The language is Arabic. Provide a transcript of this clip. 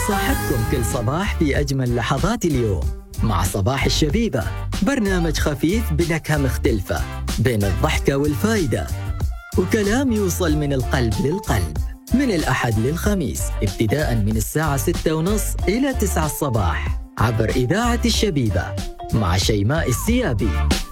صاحبكم كل صباح في أجمل لحظات اليوم مع صباح الشبيبة، برنامج خفيف بنكهة مختلفة بين الضحكة والفايدة، وكلام يوصل من القلب للقلب، من الأحد للخميس ابتداء من الساعة 6:30 إلى 9 الصباح عبر إذاعة الشبيبة مع شيماء السيابي.